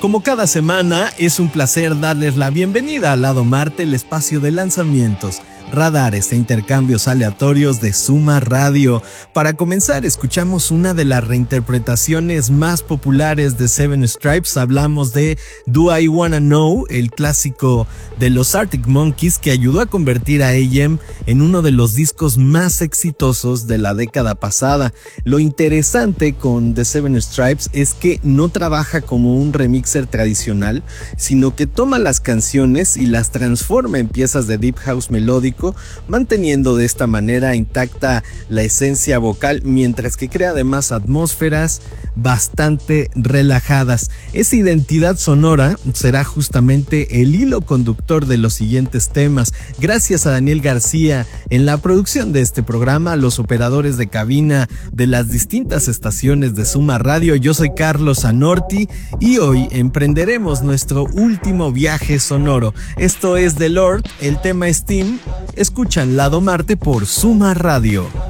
Como cada semana, es un placer darles la bienvenida a Lado Marte, el espacio de lanzamientos, radares e intercambios aleatorios de Suma Radio. Para comenzar, escuchamos una de las reinterpretaciones más populares de Seven Stripes. Hablamos de Do I Wanna Know, el clásico de los Arctic Monkeys que ayudó a convertir a AM en uno de los discos más exitosos de la década pasada. Lo interesante con The Seven Stripes es que no trabaja como un remixer tradicional, sino que toma las canciones y las transforma en piezas de deep house melódico, manteniendo de esta manera intacta la esencia vocal, mientras que crea además atmósferas bastante relajadas. Esa identidad sonora será justamente el hilo conductor de los siguientes temas. Gracias a Daniel García en la producción de este programa, a los operadores de cabina de las distintas estaciones de Suma Radio. Yo soy Carlos Anorti y hoy emprenderemos nuestro último viaje sonoro. Esto es The Lord, el tema es Team. Escuchan Lado Marte por Suma Radio.